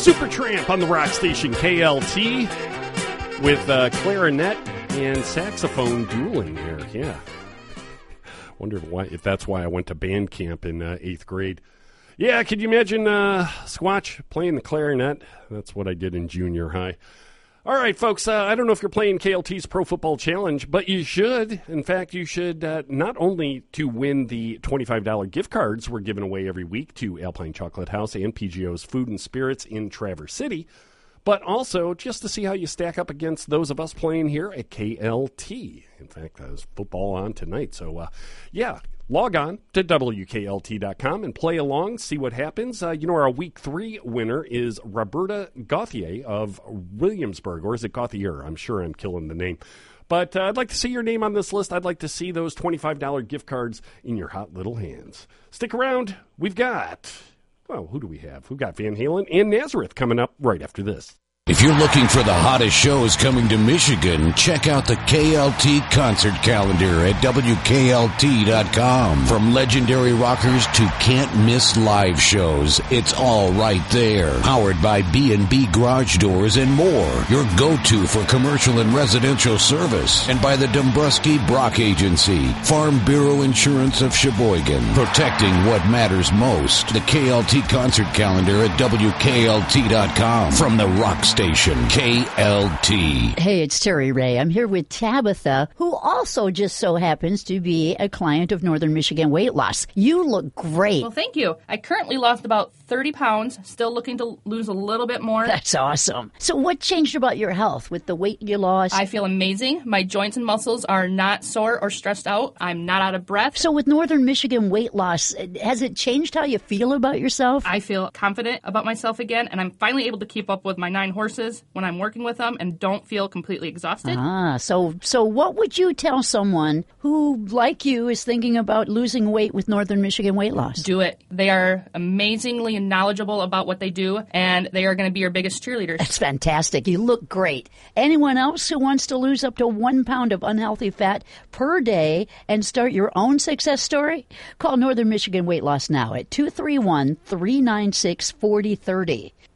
Supertramp on the rock station KLT with clarinet and saxophone dueling here. Yeah. Wondered if that's why I went to band camp in 8th grade. Yeah, could you imagine Squatch playing the clarinet? That's what I did in junior high. All right, folks, I don't know if you're playing KLT's Pro Football Challenge, but you should. In fact, you should not only to win the $25 gift cards we're giving away every week to Alpine Chocolate House and PGO's Food and Spirits in Traverse City, but also just to see how you stack up against those of us playing here at KLT. In fact, there's football on tonight, so yeah. Log on to WKLT.com and play along, see what happens. Our Week 3 winner is Roberta Gauthier of Williamsburg, or is it Gauthier? I'm sure I'm killing the name. But I'd like to see your name on this list. I'd like to see those $25 gift cards in your hot little hands. Stick around. We've got, who do we have? We've got Van Halen and Nazareth coming up right after this. If you're looking for the hottest shows coming to Michigan, check out the KLT concert calendar at WKLT.com. From legendary rockers to can't-miss live shows, it's all right there. Powered by B&B Garage Doors and more, your go-to for commercial and residential service. And by the Dombrowski Brock Agency, Farm Bureau Insurance of Sheboygan, protecting what matters most. The KLT concert calendar at WKLT.com. From the rock station, KLT. Hey, it's Terry Ray. I'm here with Tabitha, who also just so happens to be a client of Northern Michigan Weight Loss. You look great. Well, thank you. I currently lost about 30 pounds, still looking to lose a little bit more. That's awesome. So what changed about your health with the weight you lost? I feel amazing. My joints and muscles are not sore or stressed out. I'm not out of breath. So with Northern Michigan Weight Loss, has it changed how you feel about yourself? I feel confident about myself again, and I'm finally able to keep up with my 9 horses when I'm working with them and don't feel completely exhausted. So what would you tell someone who, like you, is thinking about losing weight with Northern Michigan Weight Loss? Do it. They are amazingly knowledgeable about what they do, and they are going to be your biggest cheerleaders. That's fantastic. You look great. Anyone else who wants to lose up to 1 pound of unhealthy fat per day and start your own success story? Call Northern Michigan Weight Loss now at 231-396-4030.